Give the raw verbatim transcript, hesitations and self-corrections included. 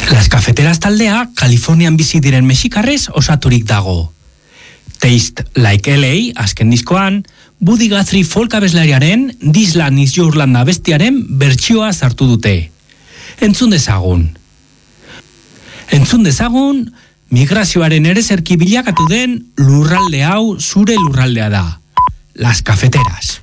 Las Cafeteras taldea Kalifornian bizi diren mexikarrez osaturik dago. Taste Like L A azken diskoan, Buddy Guthrie folk abeslariaren This Land Is Your Land abestiaren bertsioa sartu dute. Entzun dezagun. Entzun dezagun, migrazioaren erezerki bilakatu den lurralde hau zure lurraldea da. Las Cafeteras.